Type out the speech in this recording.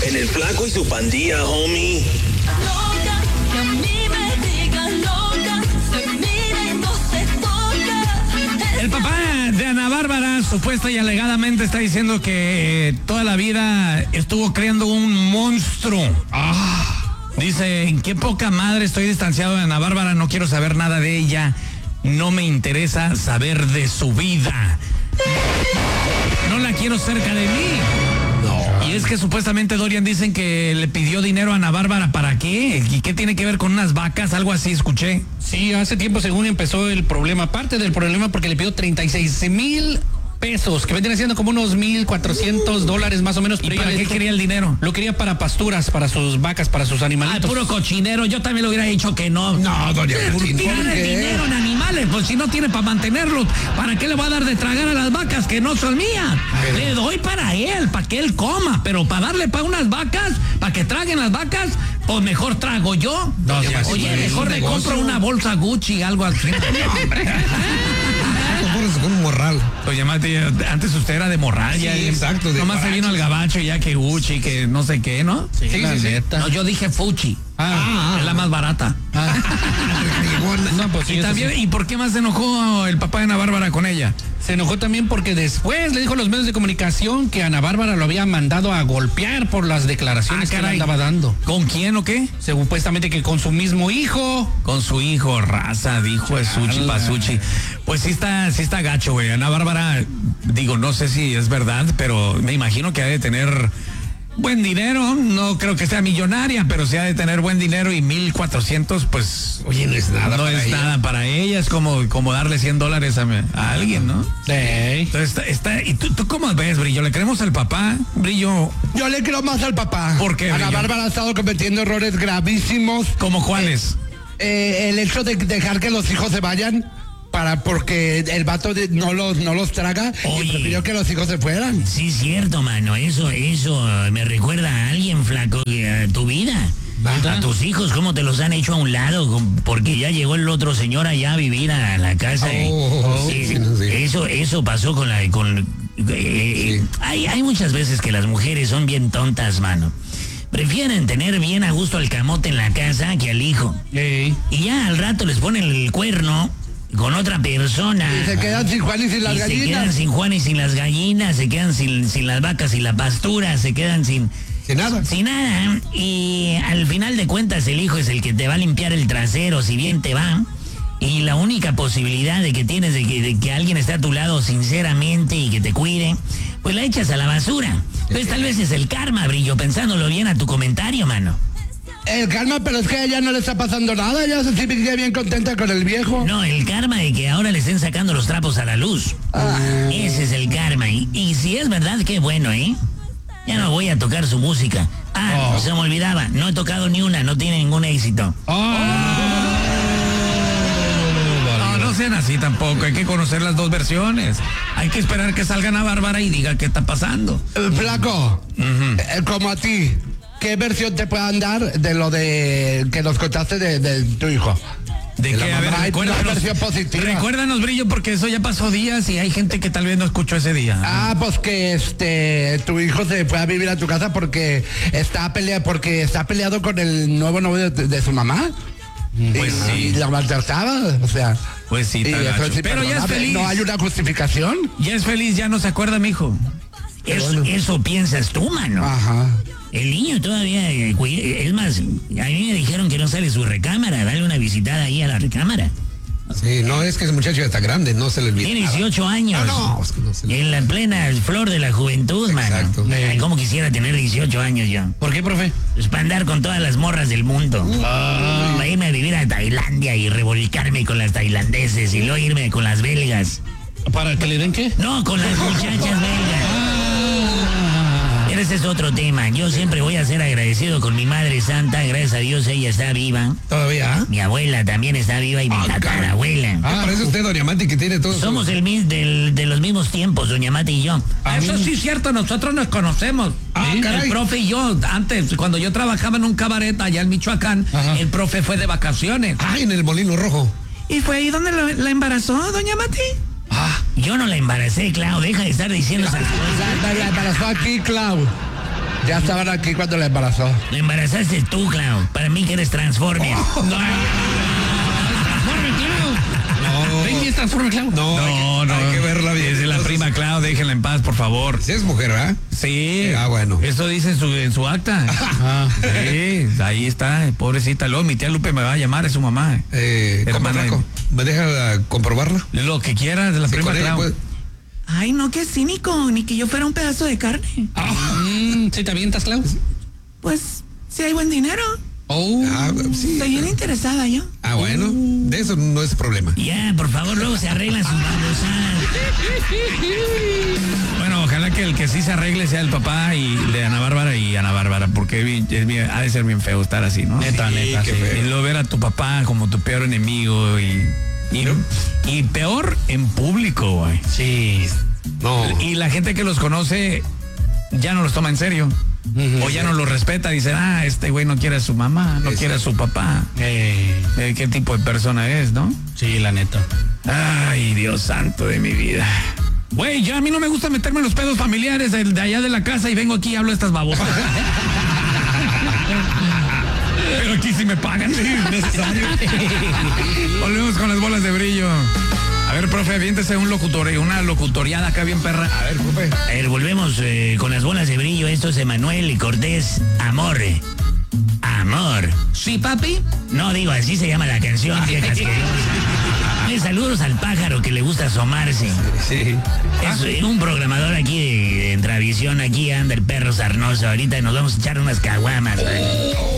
En el Flaco y su pandilla, homie. Loca, que a mí me digan loca, se mira y no se toca. El papá de Ana Bárbara supuesta y alegadamente está diciendo que toda la vida estuvo creando un monstruo. Dice, en qué poca madre estoy distanciado de Ana Bárbara, no quiero saber nada de ella, no me interesa saber de su vida. No la quiero cerca de mí. No. Y es que supuestamente Dorian dicen que le pidió dinero a Ana Bárbara, ¿para qué? ¿Y qué tiene que ver con unas vacas? Algo así escuché. Sí, hace tiempo según empezó el problema, parte del problema porque le pidió 36,000 pesos, que vendrían siendo como unos $1,400 más o menos. ¿Y para qué quería el dinero? Lo quería para pasturas, para sus vacas, para sus animalitos. Puro cochinero, yo también le hubiera dicho que no. No, doña Martín, Tirar ¿por el qué? dinero en animales, pues si no tiene para mantenerlos, ¿para qué le va a dar de tragar a las vacas que no son mías? Le doy para él, para que él coma, pero para darle para unas vacas, para que traguen las vacas, pues mejor trago yo. No, ya, Oye, sí, mejor le compro una bolsa Gucci, algo así. Compórrese con un morral. Oye, Mati, antes usted era de morral, Sí, ya. exacto, de Nomás se borracho. vino al gabacho y ya que Gucci, que no sé qué, ¿no? Sí, la sí. neta. No, yo dije Fuchi. Es la más barata. No, pues sí, Y eso también, sí. ¿y por qué más se enojó el papá de Ana Bárbara con ella? Se enojó también porque después le dijo a los medios de comunicación que Ana Bárbara lo había mandado a golpear por las declaraciones que le caray. andaba dando. ¿Con quién o qué? Supuestamente que con su mismo hijo. Con su hijo, raza, dijo es Suchi Pasuchi. Pues sí está gacho, güey. Ana Bárbara, digo, no sé si es verdad, pero me imagino que ha de tener buen dinero. No creo que sea millonaria, pero sí ha de tener buen dinero y 1,400, pues. Oye, no es nada No para es ella. nada para ella, es como darle $100 a alguien, ¿no? Sí. Entonces ¿y tú cómo ves, Brillo? ¿Le creemos al papá? Brillo, Yo le creo más al papá. ¿Por qué, Ana Brillo? Bárbara ha estado cometiendo errores gravísimos. ¿cómo cuáles? El hecho de dejar que los hijos se vayan porque el vato no los traga. Oye. Y prefirió que los hijos se fueran. Sí, cierto, mano. Eso me recuerda a alguien, flaco, a tu vida. A tus hijos, cómo te los han hecho a un lado, porque ya llegó el otro señor allá a vivir a la casa. Sí, sí, no, sí. Eso pasó con hay muchas veces que las mujeres son bien tontas, mano. Prefieren tener bien a gusto al camote en la casa que al hijo. Ey. Y ya al rato les ponen el cuerno con otra persona. Y se quedan sin Juan y sin las Y se quedan gallinas. sin Juan y sin las gallinas, se quedan sin las vacas y la pastura, se quedan sin nada. sin nada. Y al final de cuentas el hijo es el que te va a limpiar el trasero, si bien te va. Y la única posibilidad de que tienes de que alguien esté a tu lado sinceramente y que te cuide, pues la echas a la basura. Pues tal vez es el karma, Brillo, pensándolo bien a tu comentario, mano. El calma, pero es que a ella no le está pasando nada. Ella se sigue bien contenta con el viejo. No, el karma de que ahora le estén sacando los trapos a la luz. Ese es el karma. Y si es verdad, qué bueno, ¿eh? Ya no voy a tocar su música. Se me olvidaba. No he tocado ni una, no tiene ningún éxito. No sean así tampoco, hay que conocer las dos versiones. Hay que esperar que salga Ana Bárbara y diga qué está pasando. Flaco, como a ti, ¿qué versión te puedan dar de lo de que nos contaste de tu hijo? ¿De la qué? A ver, mamá, hay una recuérdanos, versión positiva. recuérdanos, Brillo, porque eso ya pasó días y hay gente que tal vez no escuchó ese día. Pues que tu hijo se fue a vivir a tu casa porque está peleado con el nuevo novio de su mamá. Pues y sí. la maltrataba, o sea. Pues sí, y está eso gacho. es Pero ya es imperdonable. feliz. No hay una justificación. Ya es feliz, ya no se acuerda, mijo. Eso piensas tú, mano. Ajá. El niño todavía, es más, a mí me dijeron que no sale su recámara, dale una visitada ahí a la recámara. Sí, no, es que ese muchacho ya está grande, no se le olvida. Tiene 18 años. No, es que no se le En la plena flor de la juventud, mano. Exacto. Ay, ¿cómo quisiera tener 18 años yo? ¿Por qué, profe? Pues para andar con todas las morras del mundo. Para irme a vivir a Tailandia y revolcarme con las tailandeses y luego irme con las belgas. ¿Para que le den qué? No, con las muchachas belgas. Pero ese es otro tema. Yo siempre voy a ser agradecido con mi madre santa. Gracias a Dios ella está viva. ¿Todavía? Mi abuela también está viva y mi tatarabuela. Parece usted, doña Mati, que tiene todo. Somos de los mismos tiempos, doña Mati y yo. Eso sí es cierto, nosotros nos conocemos. caray. El profe y yo, antes, cuando yo trabajaba en un cabaret allá en Michoacán, el profe fue de vacaciones. En el Molino Rojo. ¿Y fue ahí donde la embarazó, doña Mati? Yo no la embaracé, Clau, deja de estar diciendo esas cosas. La embarazó aquí, Clau. Ya estaban aquí cuando la embarazó. Lo embarazaste tú, Clau. Para mí que eres Transformer. ¿Ven quién es Transformer, Clau? No, hay que verla bien. Es de la prima Clau, déjenla en paz, por favor. Si es mujer, ¿verdad? Sí. Bueno. Eso dice en su acta. Sí, ahí está, pobrecita. Luego mi tía Lupe me va a llamar, es su mamá. ¿Cómo, Flaco? ¿Me deja comprobarla? Lo que quieras de la prima con ella, Clau. pues. Ay, no, qué cínico, ni que yo fuera un pedazo de carne. ¿Sí te avientas, Clau? Pues, si hay buen dinero, Oh. Sí. estoy bien interesada yo. Bueno, de eso no es problema. Ya, por favor, luego se arreglan sus babosadas. Bueno, ojalá que el que sí se arregle sea el papá y de Ana Bárbara y Ana Bárbara, porque ha de ser bien feo estar así, ¿no? Neta, Sí, neta, qué sí. feo. Y luego ver a tu papá como tu peor enemigo y peor en público, güey. Sí. No. Y la gente que los conoce ya no los toma en serio. O ya no los respeta, dicen, este güey no quiere a su mamá, no quiere a su papá. ¿Qué tipo de persona es, no? Sí, la neta. Ay, Dios santo de mi vida. Güey, ya a mí no me gusta meterme en los pedos familiares de allá de la casa y vengo aquí y hablo estas babosas. Pero aquí sí me pagan, sí, es necesario. Volvemos con las bolas de brillo. A ver, profe, aviéntese una locutoriada acá bien perra. A ver, profe. A ver, volvemos con las bolas de brillo. Esto es Emanuel y Cortés. Amor. Amor. ¿Sí, papi? No, digo, así se llama la canción, vieja asquerosa. Saludos al pájaro que le gusta asomarse. Sí. Es un programador aquí de Entravisión. Aquí anda el perro sarnoso. Ahorita nos vamos a echar unas caguamas.